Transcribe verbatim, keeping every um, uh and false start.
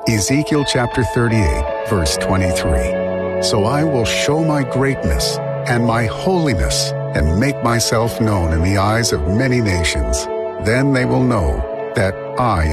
Ezekiel chapter thirty-eight, verse twenty-three. So I will show my greatness and my holiness and make myself known in the eyes of many nations. Then they will know that I